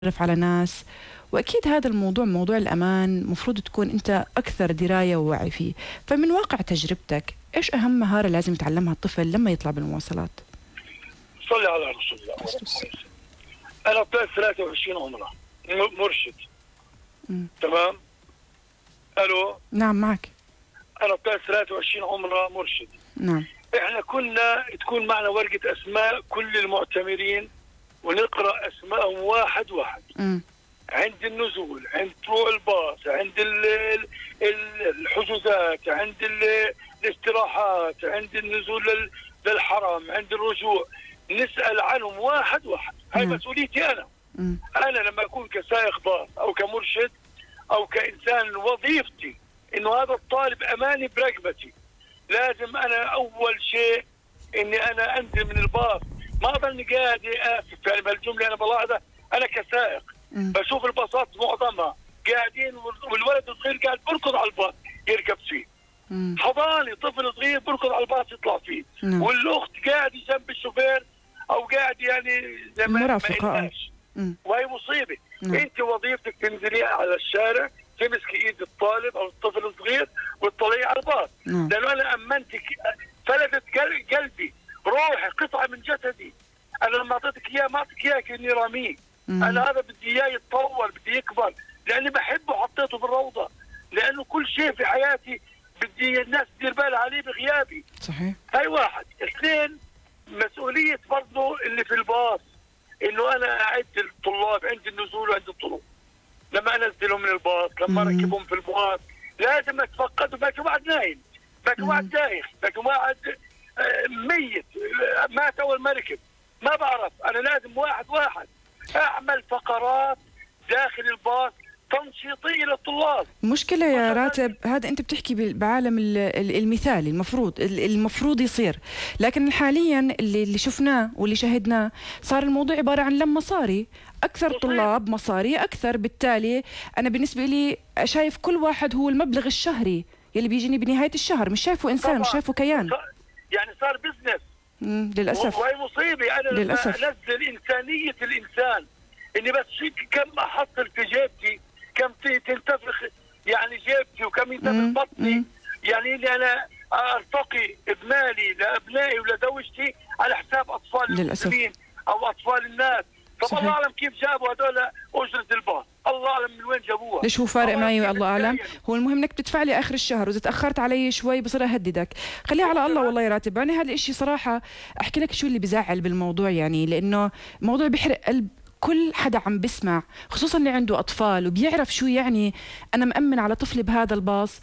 على ناس. وأكيد هذا الموضوع، موضوع الأمان، مفروض تكون أنت أكثر دراية ووعي فيه. فمن واقع تجربتك إيش أهم مهارة لازم يتعلمها الطفل لما يطلع بالمواصلات؟ صلي على رسول الله. أنا طلعت 23 عمره مرشد. تمام. ألو. نعم معك. أنا طلعت 23 عمره مرشد. نعم. إحنا كنا تكون معنا ورقة أسماء كل المعتمرين ونقرأ أسمائهم واحد واحد. عند النزول، عند طلوع الباص، عند الحجوزات، عند الاستراحات، عند النزول للحرم، عند الرجوع، نسأل عنهم واحد واحد. هاي مسؤوليتي أنا. أنا لما أكون كسائق باص أو كمرشد أو كإنسان وظيفتي إنه هذا الطالب أماني برقبتي، لازم أنا أول شيء إني أنا أنزل من الباص، ما أضلني قاعد آسف يعني بهالجملة أنا بلاحظها. أنا كسائق بشوف الباصات معظمها قاعدين والولد الصغير قاعد بركض على الباص يركب فيه. حضاني طفل صغير بركض على الباص يطلع فيه. والأخت قاعد جنب الشوفير أو قاعد يعني زي ما وهي مصيبة. أنت وظيفتك تنزلي على الشارع تمسكي ايد الطالب او الطفل الصغير وتطلعيه على الباص، لانه انا امنتك، فلتت قلبي، روحي، قطعه من جسدي. انا لما اعطيتك اياه ما اعطيك اياه كاني راميه. انا هذا بدي اياه يتطور، بدي يكبر، لاني بحبه حطيته بالروضه، لانه كل شيء في حياتي بدي الناس تدير بالها عليه بغيابي. صحيح. هاي واحد. اثنين، مسؤوليه برضه اللي في الباص، انه انا اعد الطلاب عند النزول وعند الطلوع. لما انزلهم من الباص، لما اركبهم في الباص، لازم اتفقد. باقي واحد نايم، باقي واحد دايخ، باقي واحد ميت، مات اول ما ركب، ما بعرف. انا لازم واحد واحد اعمل فقرات داخل الباص تنشيطيه للطلاب. مشكلة يا راتب، هذا انت بتحكي بعالم المثالي، المفروض يصير، لكن حاليا اللي شفناه واللي شاهدناه صار الموضوع عبارة عن لم مصاري، اكثر طلاب مصاري اكثر، بالتالي انا بالنسبة لي شايف كل واحد هو المبلغ الشهري يلي بيجيني بنهاية الشهر، مش شايفه انسان، مش شايفه كيان، يعني صار بزنس. للاسف. وهي مصيبة. انا لما انزل انسانية الانسان، اني بس كم احصل في جيبتي، كم تنتفخ يعني جيبتي، وكم ينتفخ بطني، يعني اني انا ارتقي بمالي لابنائي ولزوجتي على حساب اطفال المسلمين او اطفال الناس. طب الله اعلم كيف جابوا هذول اجرة الباص، الله اعلم من وين جابوها، ليش هو فارق معي والله اعلم. هو المهم انك تدفع لي اخر الشهر، واذا تاخرت علي شوي بصير اهددك. خليها على الله والله يا راتب. يعني هذا الشيء صراحه احكي لك شو اللي بزعل بالموضوع، يعني لانه موضوع بيحرق قلب كل حدا عم بسمع، خصوصا اللي عنده أطفال وبيعرف شو يعني أنا مأمن على طفلي بهذا الباص،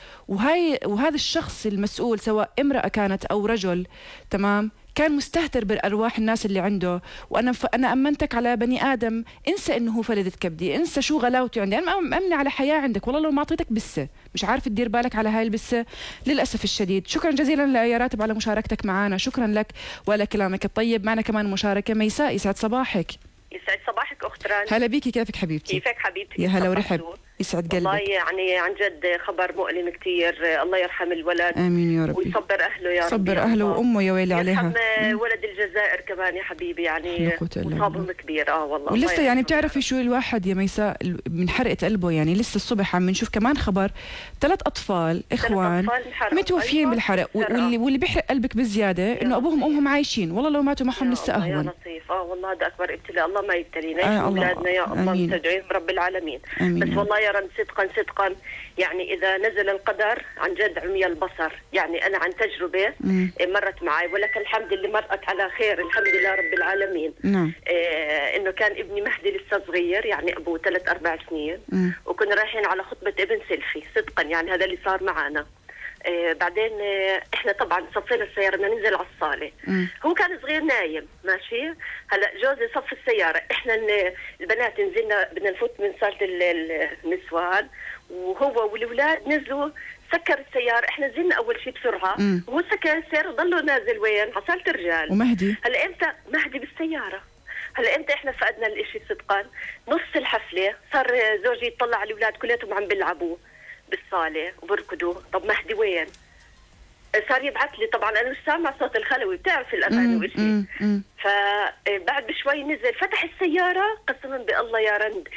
وهذا الشخص المسؤول سواء امرأة كانت أو رجل، تمام، كان مستهتر بالأرواح الناس اللي عنده. أنا أمنتك على بني آدم، انسى إنه هو فلذة كبدي، انسى شو غلاوته عندي، أنا مأمنة على حياة عندك، والله لو ما أعطيتك بسة مش عارف تدير بالك على هاي البسة للأسف الشديد. شكرا جزيلا يا راتب على مشاركتك معنا، شكرا لك وعلى كلامك الطيب. معنا كمان مشاركة ميساء، يسعد صباحك. يسعد صباحك أخت رانيا. هلا بيكي، كيفك حبيبتي؟ كيفك حبيبتي؟ يا هلا ورحب، يسعد قلبك. والله يعني عن جد خبر مؤلم كثير، الله يرحم الولد. آمين يا ربي. ويصبر أهله يا ربي. صبر أهله وأمه يا ويلي عليها. يرحم ولد الجزائر كمان يا حبيبي، يعني مصابهم كبير. والله. ولسه يعني بتعرفي شو الواحد يا ميساء من حرقة قلبه، يعني لسه الصبح عم نشوف كمان خبر 3 أطفال إخوان متوفيين بالحرق، واللي بيحرق قلبك بزيادة إنه أبوهم وأمهم عايشين، والله لو ماتوا معهم لسه أهون. يا لطيف. والله هذا أكبر ابتلاء، الله ما يبتلينا أولادنا يا الله، مستدعين رب العالمين. بس والله يا رب صدقا يعني إذا نزل القدر عن جد عمي البصر. يعني أنا عن تجربة مرت معي، ولكن الحمد لله مرت على خير، الحمد لله رب العالمين. إنه كان ابني مهدي لسه صغير، يعني أبوه 3-4 سنين، وكنا رايحين على خطبة ابن سيلفي. صدقا يعني هذا اللي صار معنا. بعدين احنا طبعا صفينا السيارة، بدنا ننزل على الصالة. هو كان صغير نايم ماشي. هلا جوزي صف السيارة، احنا البنات نزلنا بدنا نفوت من صالة النسوان، وهو والولاد نزلوا، سكر السيارة، احنا نزلنا اول شيء بسرعة، وهو سكر السيارة ضلوا نازل وين؟ على صالة الرجال. ومهدي هلا امتى مهدي بالسيارة؟ هلا امتى احنا فقدنا الاشي صدقا؟ نص الحفلة صار زوجي يطلع على الاولاد كلياتهم عم بيلعبوا بالصالة وبركضوا. طب مهدي وين؟ صار يبعث لي، طبعا انا مش سامع صوت الخلوي، بتعرف الاغاني وشيء. فبعد بشوي نزل فتح السياره، قسما بالله يا رند